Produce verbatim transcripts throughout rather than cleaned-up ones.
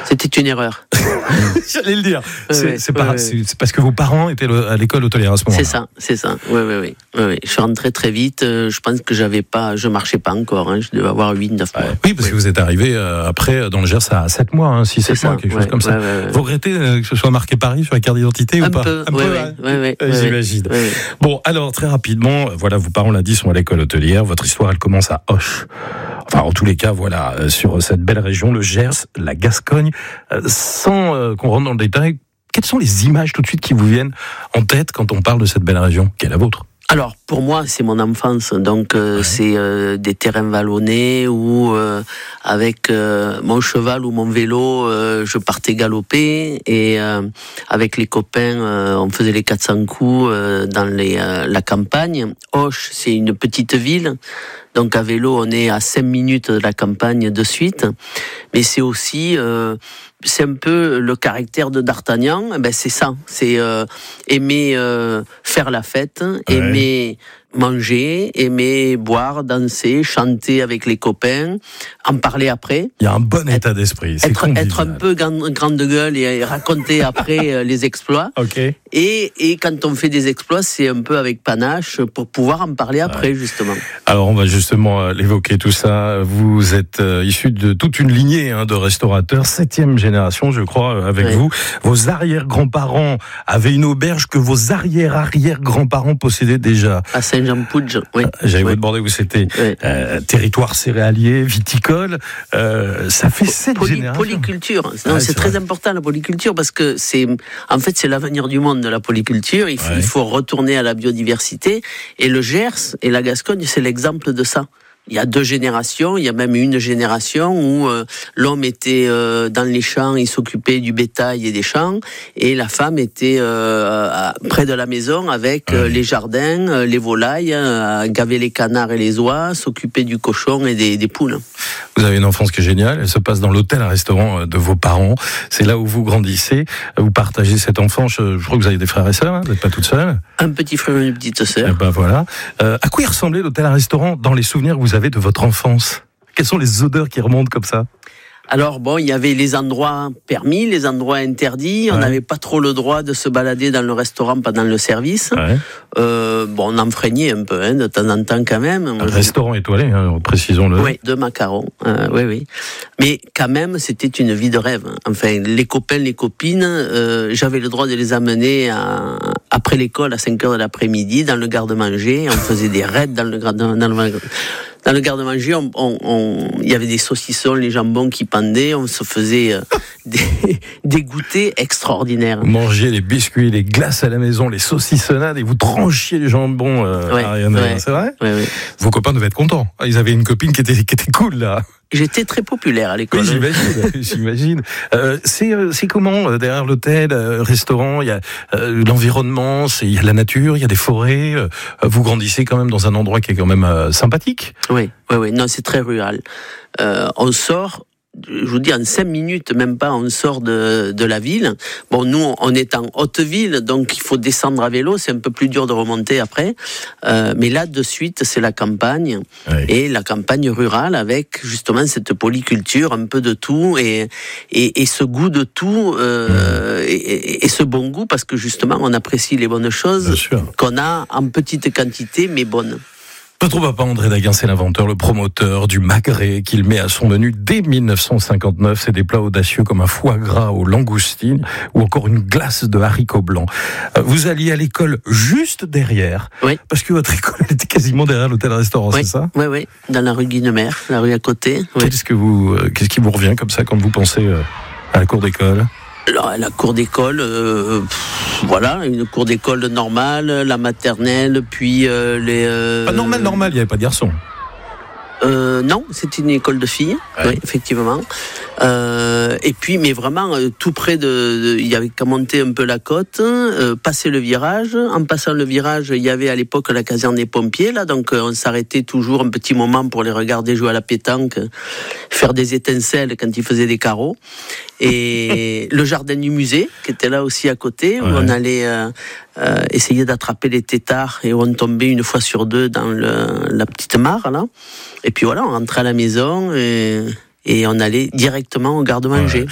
C'était une erreur. J'allais le dire. Ouais, c'est, ouais, c'est, pas, ouais, c'est, ouais. c'est parce que vos parents étaient le, à l'école hôtelière à ce moment-là. C'est ça, c'est ça. Oui, oui, oui. oui, oui. Je suis rentré très vite. Je pense que j'avais pas, je marchais pas encore. Hein. Je devais avoir huit, neuf mois. Ouais. Oui, parce oui. que vous êtes arrivé euh, après dans le Gers à sept mois, hein, six, sept mois, quelque ouais, chose comme ça. Ouais, ouais, ouais. Vous regrettez euh, que ce soit marqué Paris sur la carte d'identité un ou pas? peu, Un ouais, peu, ouais, hein ouais, ouais, euh, ouais, j'imagine. Ouais, ouais. Bon, alors très rapidement, voilà, vos parents l'a dit, sont à l'école hôtelière. Votre histoire, elle commence à Auch. Enfin, en tous les cas, voilà, euh, sur cette belle région, le Gers, la Gascogne. Euh, sans euh, qu'on rentre dans le détail, quelles sont les images tout de suite qui vous viennent en tête quand on parle de cette belle région, qui est la vôtre? Alors, pour moi, c'est mon enfance. Donc, euh, ouais. c'est euh, des terrains vallonnés où, euh, avec euh, mon cheval ou mon vélo, euh, je partais galoper. Et euh, avec les copains, euh, on faisait les quatre cents coups euh, dans les, euh, la campagne. Auch, c'est une petite ville. Donc, à vélo, on est à cinq minutes de la campagne de suite. Mais c'est aussi... Euh, c'est un peu le caractère de D'Artagnan, ben c'est ça, c'est euh, aimer euh, faire la fête, ouais. aimer manger, aimer boire, danser, chanter avec les copains, en parler après. Il y a un bon état d'esprit, c'est être, être un peu grande, grande gueule et raconter après les exploits. Okay. Et, et quand on fait des exploits, c'est un peu avec panache pour pouvoir en parler après, ouais. justement. Alors on va justement l'évoquer tout ça. Vous êtes euh, issu de toute une lignée hein, de restaurateurs, septième génération, je crois, avec ouais. vous. Vos arrière-grands-parents avaient une auberge que vos arrière-arrière-grands-parents possédaient déjà. À Saint-Jean-Pouge, oui. J'allais oui. vous demander où c'était. Oui. Euh, territoire céréalier, viticole. Euh, ça fait sept Poly, générations. Polyculture. Non, ouais, c'est, c'est très vrai. important la polyculture parce que c'est, en fait, c'est l'avenir du monde de la polyculture. Il faut, ouais. il faut retourner à la biodiversité. Et le Gers et la Gascogne, c'est l'exemple de ça. Il y a deux générations, il y a même une génération où euh, l'homme était euh, dans les champs, il s'occupait du bétail et des champs, et la femme était euh, à, près de la maison avec euh, les jardins, euh, les volailles, euh, gaver les canards et les oies, s'occuper du cochon et des, des poules. Vous avez une enfance qui est géniale, elle se passe dans l'hôtel-restaurant de vos parents, c'est là où vous grandissez, vous partagez cette enfance, je, je crois que vous avez des frères et sœurs, hein, vous n'êtes pas toute seule. Un petit frère et une petite sœur. Et ben voilà. Euh, à quoi il ressemblait l'hôtel-restaurant dans les souvenirs que vous avez de votre enfance? Quelles sont les odeurs qui remontent comme ça? Alors bon, il y avait les endroits permis, les endroits interdits. Ouais. On n'avait pas trop le droit de se balader dans le restaurant pendant le service. Ouais. Euh, bon, on enfreignait un peu, hein, de temps en temps quand même. Un restaurant étoilé, hein, précisons-le. Oui, de macarons. Euh, oui, oui. Mais quand même, c'était une vie de rêve. Enfin, les copains, les copines, euh, j'avais le droit de les amener à, après l'école à cinq heures de l'après-midi dans le garde-manger. On faisait des raids dans le garde-manger. Dans le, Dans le garde-manger, on, on, on, il y avait des saucissons, les jambons qui pendaient, on se faisait euh, des, des goûters extraordinaires. Vous mangiez les biscuits, les glaces à la maison, les saucissonnades et vous tranchiez les jambons, euh, ouais, Ariane, ouais, c'est vrai ouais, ouais. Vos copains devaient être contents. Ils avaient une copine qui était, qui était cool, là. J'étais très populaire à l'école. Oui, j'imagine. j'imagine. Euh, c'est, c'est comment euh, derrière l'hôtel, euh, restaurant, il y a euh, l'environnement, c'est, il y a la nature, il y a des forêts. Euh, vous grandissez quand même dans un endroit qui est quand même euh, sympathique. Oui, oui, oui. Non, c'est très rural. Euh, on sort. Je vous dis, en cinq minutes, même pas, on sort de, de la ville. Bon, nous, on est en haute ville, donc il faut descendre à vélo. C'est un peu plus dur de remonter après. Euh, mais là, de suite, c'est la campagne. Oui. Et la campagne rurale avec, justement, cette polyculture, un peu de tout. Et, et, et ce goût de tout, euh, mmh. et, et ce bon goût, parce que, justement, on apprécie les bonnes choses qu'on a en petite quantité, mais bonnes. Votre papa André Daguin, c'est l'inventeur, le promoteur du magret qu'il met à son menu dès dix-neuf cent cinquante-neuf. C'est des plats audacieux comme un foie gras aux langoustines ou encore une glace de haricots blancs. Vous alliez à l'école juste derrière, oui. parce que votre école elle était quasiment derrière l'hôtel-restaurant, oui. c'est ça? Oui, oui, dans la rue Guinemer, la rue à côté. Oui. Qu'est-ce que vous, qu'est-ce qui vous revient comme ça quand vous pensez à la cour d'école? Alors, la cour d'école, euh, pff, voilà, une cour d'école normale, la maternelle, puis euh, les... Euh, pas normal, normal, il n'y avait pas de garçons. Euh, non, c'était une école de filles, ouais. Oui, effectivement. Euh, et puis, mais vraiment, euh, tout près de, il y avait qu'à monter un peu la côte, euh, passer le virage. En passant le virage, il y avait à l'époque la caserne des pompiers, là, donc euh, on s'arrêtait toujours un petit moment pour les regarder jouer à la pétanque, faire des étincelles quand ils faisaient des carreaux. Et le jardin du musée, qui était là aussi à côté, ouais. Où on allait euh, euh, essayer d'attraper les têtards et où on tombait une fois sur deux dans le, la petite mare, là. Et puis voilà, on rentrait à la maison et, et on allait directement au garde-manger. Ouais.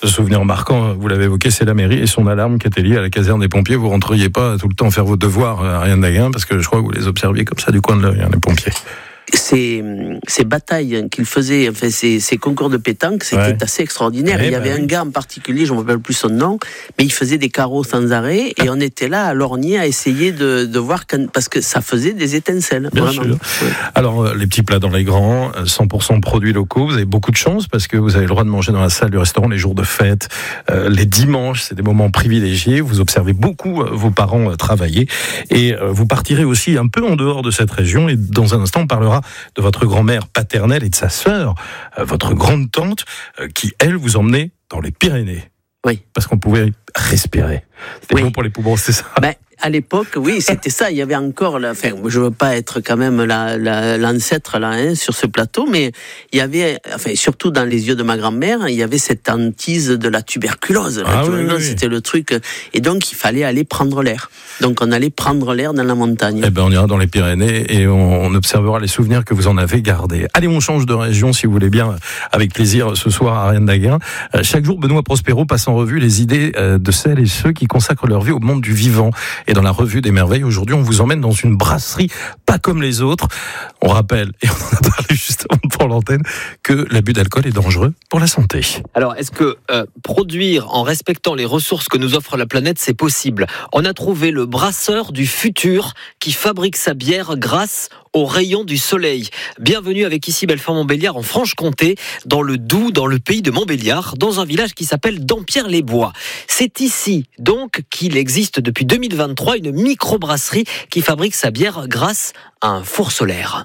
Le souvenir marquant, vous l'avez évoqué, c'est la mairie et son alarme qui était liée à la caserne des pompiers. Vous rentriez pas tout le temps faire vos devoirs à Ariane Daguin, parce que je crois que vous les observiez comme ça du coin de l'œil, hein, les pompiers. Ces, ces batailles qu'il faisait, enfin ces, ces concours de pétanque, c'était ouais. assez extraordinaire. Ouais, il y avait bah un oui. gars en particulier, je ne me rappelle plus son nom, mais il faisait des carreaux sans arrêt et on était là à lorgner à essayer de, de voir quand, parce que ça faisait des étincelles. Bien vraiment. sûr. Ouais. Alors les petits plats dans les grands, cent pour cent produits locaux. Vous avez beaucoup de chance parce que vous avez le droit de manger dans la salle du restaurant les jours de fête, euh, les dimanches, c'est des moments privilégiés. Vous observez beaucoup euh, vos parents euh, travailler et euh, vous partirez aussi un peu en dehors de cette région. Et dans un instant, on parlera de votre grand-mère paternelle et de sa sœur, euh, votre grande tante, euh, qui, elle, vous emmenait dans les Pyrénées. Oui. Parce qu'on pouvait respirer. C'était oui. bon pour les poumons, c'est ça? Ben, à l'époque, oui, c'était ça. Il y avait encore, la, enfin, je veux pas être quand même la, la, l'ancêtre là, hein, sur ce plateau, mais il y avait, enfin, surtout dans les yeux de ma grand-mère, il y avait cette hantise de la tuberculose. La ah, tuberculose, oui, oui. c'était le truc. Et donc, il fallait aller prendre l'air. Donc, on allait prendre l'air dans la montagne. Eh ben, on ira dans les Pyrénées et on, on observera les souvenirs que vous en avez gardés. Allez, on change de région, si vous voulez bien, avec plaisir, ce soir à Ariane Daguin. Euh, chaque jour, Benoît Prospero passe en revue les idées euh, de celles et ceux qui consacrent leur vie au monde du vivant. Et dans la revue des merveilles, aujourd'hui, on vous emmène dans une brasserie pas comme les autres. On rappelle, et on en a parlé juste avant de prendre l'antenne, que l'abus d'alcool est dangereux pour la santé. Alors, est-ce que euh, produire en respectant les ressources que nous offre la planète, c'est possible? On a trouvé le brasseur du futur qui fabrique sa bière grâce aux rayons du soleil. Bienvenue avec ici Belfort-Montbéliard en Franche-Comté, dans le Doubs, dans le pays de Montbéliard, dans un village qui s'appelle Dampierre-les-Bois. C'est ici donc qu'il existe depuis deux mille vingt-trois une microbrasserie qui fabrique sa bière grâce à un four solaire.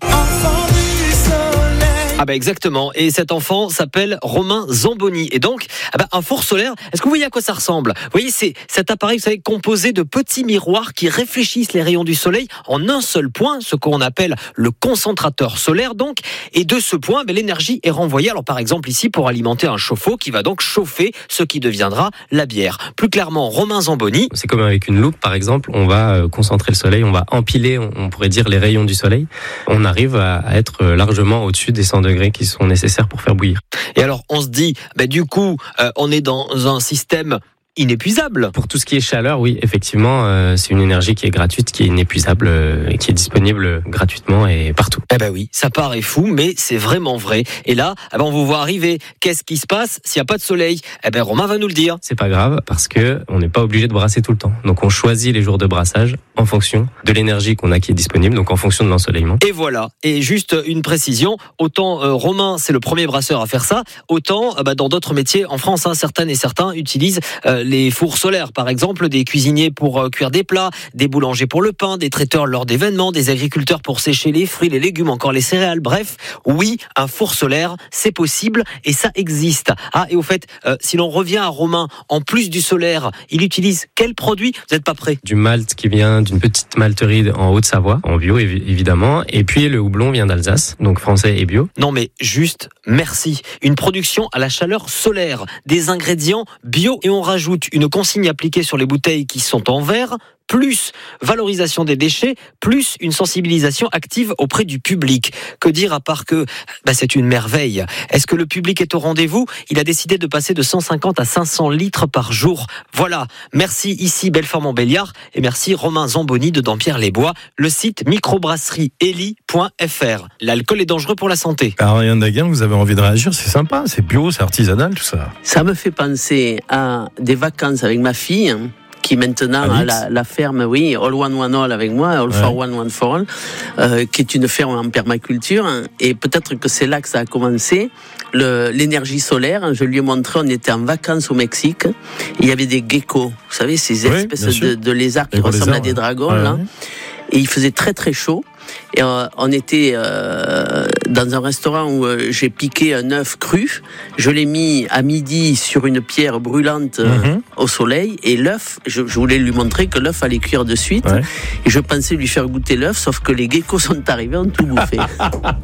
Ah bah exactement, et cet enfant s'appelle Romain Zamboni, et donc ah bah un four solaire, est-ce que vous voyez à quoi ça ressemble? Vous voyez, c'est cet appareil, vous savez, composé de petits miroirs qui réfléchissent les rayons du soleil en un seul point, ce qu'on appelle le concentrateur solaire donc, et de ce point, bah, l'énergie est renvoyée, alors par exemple ici pour alimenter un chauffe-eau qui va donc chauffer ce qui deviendra la bière. Plus clairement, Romain Zamboni. C'est comme avec une loupe par exemple, on va concentrer le soleil, on va empiler, on pourrait dire les rayons du soleil, on arrive à être largement au-dessus des cent degrés qui sont nécessaires pour faire bouillir. Et alors on se dit, bah, du coup, euh, on est dans un système inépuisable. Pour tout ce qui est chaleur, oui, effectivement, euh, c'est une énergie qui est gratuite, qui est inépuisable euh, et qui est disponible gratuitement et partout. Eh ben oui, ça paraît fou, mais c'est vraiment vrai. Et là, eh ben on vous voit arriver. Qu'est-ce qui se passe s'il n'y a pas de soleil? Eh ben Romain va nous le dire. C'est pas grave parce que on n'est pas obligé de brasser tout le temps. Donc on choisit les jours de brassage en fonction de l'énergie qu'on a qui est disponible, donc en fonction de l'ensoleillement. Et voilà. Et juste une précision, autant euh, Romain c'est le premier brasseur à faire ça, autant euh, bah, dans d'autres métiers en France, hein, certaines et certains utilisent euh, les fours solaires, par exemple, des cuisiniers pour euh, cuire des plats, des boulangers pour le pain, des traiteurs lors d'événements, des agriculteurs pour sécher les fruits, les légumes, encore les céréales. Bref, oui, un four solaire, c'est possible et ça existe. Ah, et au fait, euh, si l'on revient à Romain, en plus du solaire, il utilise quel produit? Vous n'êtes pas prêt? Du malt qui vient d'une petite malterie en Haute-Savoie, en bio évi- évidemment, et puis le houblon vient d'Alsace, donc français et bio. Non mais juste, merci. Une production à la chaleur solaire, des ingrédients bio et on rajoute une consigne appliquée sur les bouteilles qui sont en verre, plus valorisation des déchets, plus une sensibilisation active auprès du public. Que dire à part que bah, c'est une merveille. Est-ce que le public est au rendez-vous? Il a décidé de passer de cent cinquante à cinq cents litres par jour. Voilà. Merci ici Belfort-Montbéliard et merci Romain Zamboni de Dampierre-les-Bois. Le site microbrasserie eli point f r. L'alcool est dangereux pour la santé. Ariane Daguin, vous avez envie de réagir? C'est sympa, c'est bio, c'est artisanal, tout ça. Ça me fait penser à des vacances avec ma fille, qui maintenant a la, la ferme, oui, All One One All avec moi, All ouais. for One One for All, euh, qui est une ferme en permaculture. Et peut-être que c'est là que ça a commencé. Le, l'énergie solaire, je lui ai montré, on était en vacances au Mexique. Il y avait des geckos, vous savez, ces oui, espèces de, de lézards qui ressemblent lézards, à des dragons, ouais. là. Ouais. Et il faisait très très chaud. Et euh, on était euh, dans un restaurant où euh, j'ai piqué un œuf cru. Je l'ai mis à midi sur une pierre brûlante euh, mm-hmm. au soleil. Et l'œuf, je, je voulais lui montrer que l'œuf allait cuire de suite. Ouais. Et je pensais lui faire goûter l'œuf, sauf que les geckos sont arrivés, ont tout bouffé.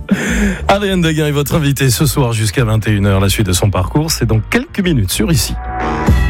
Ariane Daguin est votre invitée ce soir jusqu'à vingt et une heures. La suite de son parcours, c'est dans quelques minutes sur Ici.